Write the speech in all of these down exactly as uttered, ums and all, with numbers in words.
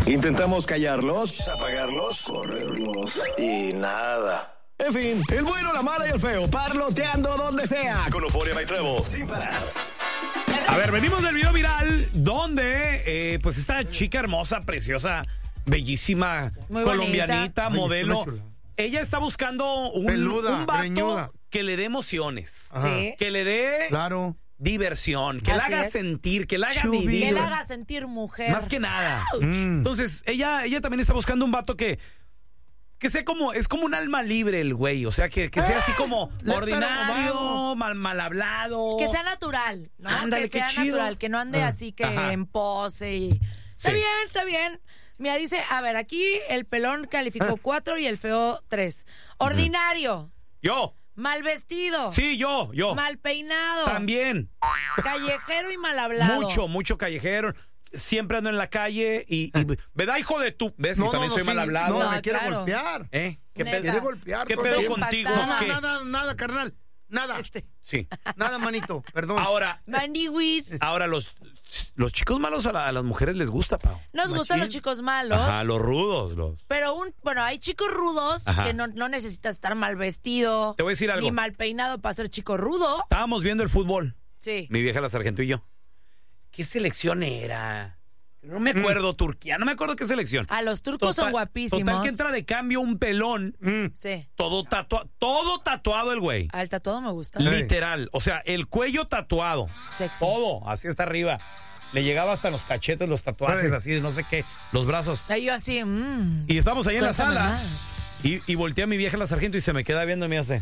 Intentamos callarlos, apagarlos, correrlos y nada. En fin, el bueno, la mala y el feo, parloteando donde sea. Con Euforia By Trevo, sin parar. A ver, venimos del video viral donde eh, pues esta chica hermosa, preciosa, bellísima, Muy colombianita, bonita. modelo. Ay, Ella está buscando un, Peluda, un vato greñuda. que le dé emociones, Ajá. Sí. que le dé Claro. diversión, que la Así haga es. sentir, que la haga Chubi. vivir. Que la haga sentir mujer. Más que nada. Mm. Entonces, ella, ella también está buscando un vato que, que sea como, es como un alma libre el güey. O sea, que, que sea así como Le- ordinario, pero, mal, mal hablado. Que sea natural, ¿no? Ándale, que qué sea chido. natural, que no ande Ah. así que Ajá. en pose y... Está Sí. bien, está bien. Mira, dice, a ver, aquí el pelón calificó cuatro y el feo tres. Ordinario, Yo. mal vestido, Sí, yo, yo. mal peinado, También. callejero y mal hablado. Mucho, mucho callejero. Siempre ando en la calle y, y ¿verdad, hijo de tú? ¿Ves? Y también soy sí, mal hablado. No, No, me quiere claro. golpear. ¿Eh? ¿Qué Neta. pedo? Quiere golpear. ¿Qué todo pedo el Estoy tiempo. contigo? impactada. ¿Qué? Nada, nada, nada, carnal. Nada. Este, Sí. Nada, manito. Perdón. Ahora, Mandiwis. ahora los, los chicos malos a, la- a las mujeres les gusta, Pau. Nos gustan Machín. los chicos malos. Ajá, los rudos, los. Pero un, bueno, hay chicos rudos Ajá. que no, no necesitas estar mal vestido. Te voy a decir algo. Ni mal peinado para ser chico rudo. Estábamos viendo el fútbol, Sí. mi vieja la sargento y yo. ¿Qué selección era? No me acuerdo, Turquía, no me acuerdo qué selección. A los turcos son guapísimos. Total que entra de cambio un pelón, Mm. Sí. todo tatuado, todo tatuado el güey. Al tatuado me gusta. Literal, o sea, el cuello tatuado. Sexy. Todo, así hasta arriba. Le llegaba hasta los cachetes, los tatuajes, Ay. así de no sé qué, los brazos. Ahí yo así, mmm. Y estamos ahí en la Cuéntame sala. más. Y, y voltea a mi vieja la sargento y se me queda viendo y me hace.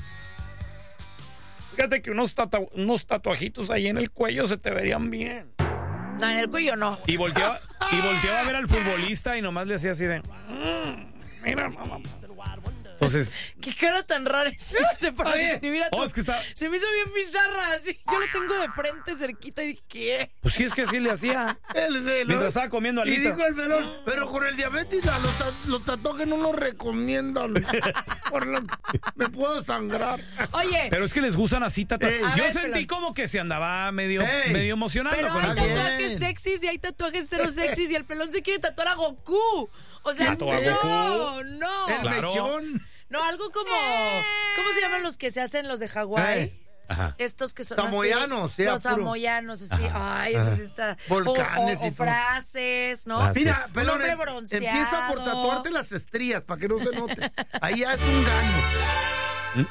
Fíjate que unos, tatu- unos tatuajitos ahí en el cuello se te verían bien. No, en el cuello no. Y volteaba, y volteaba a ver al futbolista y nomás le hacía así de. "Mm, mira, mamá". Entonces, Qué cara tan rara hiciste para Oye. describir a tu... oh, es que está. Se me hizo bien bizarra, así. Yo lo tengo de frente, cerquita, y dije, ¿qué? Pues sí, es que así le hacía. El de- Mientras estaba comiendo Y alita. dijo el pelón, pero con el diabetes a los, ta- los tatuajes no los recomiendan. Por lo- me puedo sangrar. Oye, Pero es que les gustan así tatuajes. Ey. A Yo ver, sentí pelón. como que se andaba medio, Ey. medio emocionando pero con hay el Está bien. tatuajes sexys y hay tatuajes cero sexys y el pelón se quiere tatuar a Goku. O sea, ¿Tatuar a no, Goku? no. El Claro. mechón. No, algo como... ¿Cómo se llaman los que se hacen los de Hawái? Ey. Ajá. Estos que son Samoyanos, así, ya, los puro. samoyanos, así, ay, eso sí está. Volcanes o, o- y o todo. frases, ¿no? Ah, sí. Mira, Un pelón, hombre em- bronceado. empieza por tatuarte las estrías para que no se note. Ahí ya es un gaño.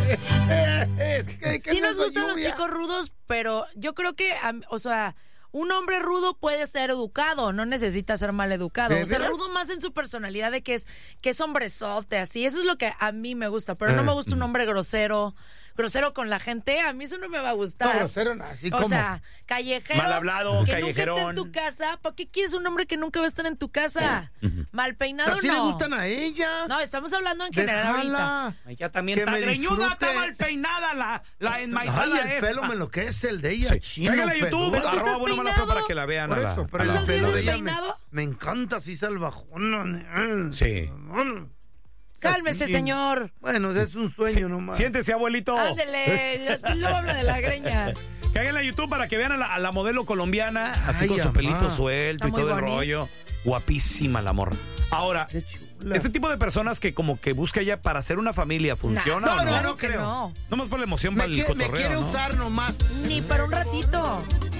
Es que- Sí ¿qué nos es esa gustan los lluvia? chicos rudos, pero yo creo que, am- o sea, un hombre rudo puede ser educado, no necesita ser mal educado. ¿De O sea, veras? rudo más en su personalidad de que es que es hombrezote, así. Eso es lo que a mí me gusta, pero no Eh. me gusta un hombre grosero, grosero con la gente. A mí eso no me va a gustar. No, grosero, no, así o como. sea, callejero. Mal hablado, que nunca callejerón. esté en tu casa. ¿Para qué quieres un hombre que nunca va a estar en tu casa? Mal peinado, Pero sí no. le gustan a ella. No, estamos hablando en general ahorita. Déjala. Ella también Que está me greñuda, disfrute. está mal peinada, la, la Ay, enmaizada el esta. pelo me enloquece, el de ella. Sí. Chino, Cáigale a YouTube, peludo. Pero tú arroba estás bueno, mala, peinado. feo, para que la vean. Por a la- eso, pero a el la- ¿Eso pelo tienes de ella me, despeinado? me encanta así salvajón. Sí. Cálmese, Sí. señor. Bueno, es un sueño nomás. Siéntese, abuelito. Ándele, luego habla de la greña. Cáiganle a YouTube para que vean a la, a la modelo colombiana, así Ay, con su amá. pelito suelto Está y muy todo el bonita. rollo. Guapísima la morra. Ahora, Qué chula. ese tipo de personas que como que busca ella para hacer una familia, ¿funciona No, o no? no, Claro no que creo. no. Nomás por la emoción me, para el quiere- me cotorreo, quiere ¿no? usar nomás. Ni para un ratito.